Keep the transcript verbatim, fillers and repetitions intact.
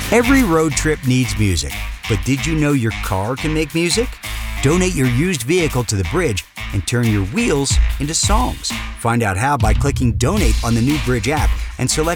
Every road trip needs music, but did you know your car can make music? Donate your used vehicle to the Bridge and turn your wheels into songs. Find out how by clicking Donate on the new Bridge app and select